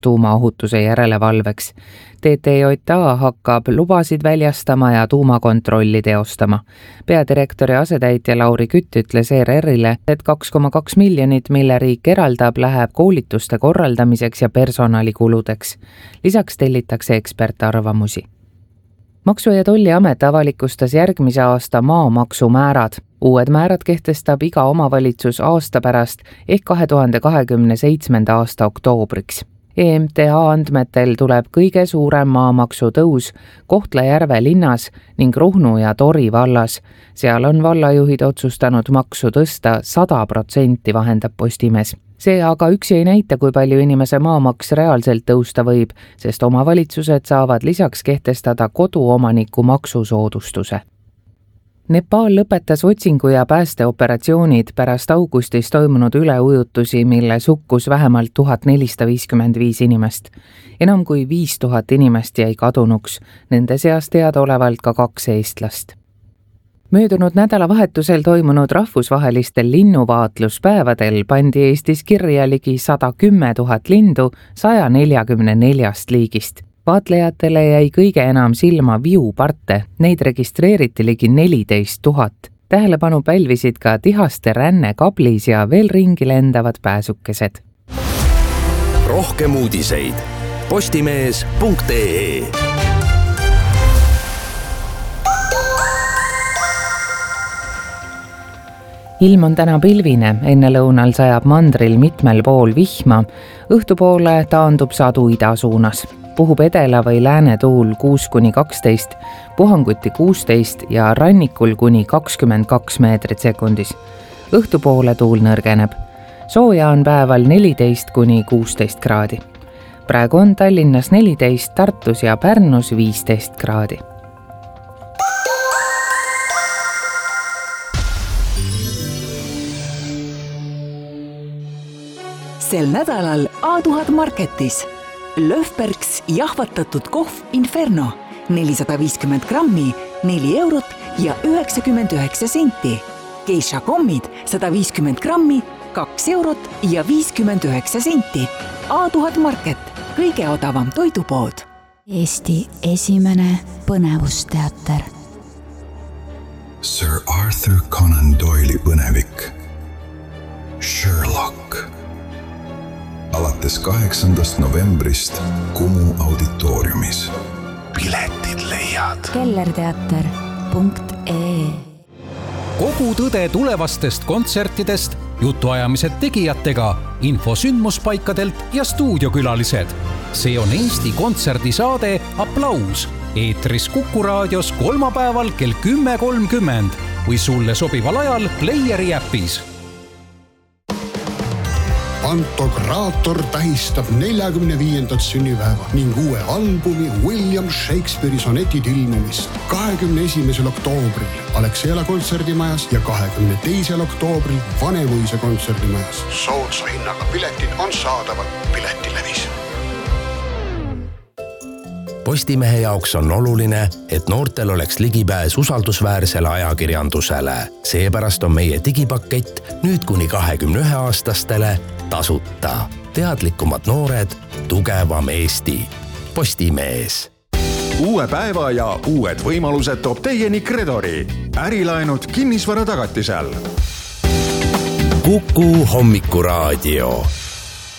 tuumaohutuse järelevalveks. TTJA hakkab lubasid väljastama ja tuumakontrolli teostama. Peadirektori asetäitja Lauri Kütt ütles ERR-ile, et 2,2 miljonit, mille riik eraldab, läheb koolituste korraldamiseks ja personalikuludeks. Lisaks tellitakse ekspertarvamusi. Maksu- ja Tolliamet avalikustas järgmise aasta maamaksumäärad. Uued määrad kehtestab iga omavalitsus aasta pärast ehk 2027. aasta oktoobriks. EMTA andmetel tuleb kõige suurem maamaksu tõus Kohtla-Järve linnas ning Ruhnu ja Tori vallas. Seal on vallajuhid otsustanud maksu tõsta 100%, vahendab Postimees. See aga üksi ei näita, kui palju inimese maamaks reaalselt tõusta võib, sest omavalitsused saavad lisaks kehtestada koduomaniku maksusoodustuse. Nepal lõpetas otsingu- ja päästeoperatsioonid pärast augustis toimunud üleujutusi, milles hukkus vähemalt 1455 inimest. Enam kui 5000 inimest jäi kadunuks, nende seas teadaolevalt ka 2 eestlast. Möödunud nädalavahetusel toimunud rahvusvahelistel linnuvaatluspäevadel pandi Eestis kirja ligi 110 000 lindu 144 liigist. Vaatlejatele jäi kõige enam silma viuparte, neid registreeriti ligi 14 000. Tähelepanu pälvisid ka tihaste ränne kablis ja veel ringi lendavad pääsukesed. Rohkem uudiseid postimees.ee. Ilm on täna pilvine, enne lõunal sajab mandril mitmel pool vihma, õhtupoole taandub sadu ida suunas. Puhub edela või lääne tuul 6-12, puhanguti 16 ja rannikul kuni 22 meetrit sekundis. Õhtupoole tuul nõrgeneb. Sooja on päeval 14-16 kraadi. Praegu on Tallinnas 14, Tartus ja Pärnus 15 kraadi. Sel nädalal A1000 Marketis Löfbergs jahvatatud kohv Inferno 450 grammi, 4 eurot ja 99 senti. Geisha kommid 150 grammi, 2 eurot ja 59 senti. A1000 Market, kõige odavam toidupood. Eesti esimene põnevusteater. Sir Arthur Conan Doyle'i põnevik Sherlock. Alates 8. novembrist Kumu auditooriumis. Piletid leiad kellerteater.ee. Kogu tõde tulevastest kontsertidest, jutuajamised tegijatega, info sündmuspaikadelt ja stuudiokülalised. See on Eesti kontserdisaade Applaus. Eetris Kuku raadios kolmapäeval kell 10.30 või sulle sobival ajal Playeri äpis. Pantokraator tähistab 45. sünnipäeva ning uue albumi William Shakespeare'i sonetid ilmumist 21. oktoobril Alexela kontserdimajas ja 22. oktoobril Vanemuise kontserdimajas. Soodsa hinnaga piletid on saadaval Piletilevis. Postimehe jaoks on oluline, et noortel oleks ligipääs usaldusväärsele ajakirjandusele. Seepärast on meie digipakett nüüd kuni 21-aastastele tasuta. Teadlikumad noored, tugevam Eesti. Postimees. Uue päeva ja uued võimalused toob teieni Credori. Ärilaenud kinnisvara tagatisel. Kuku hommikuraadio.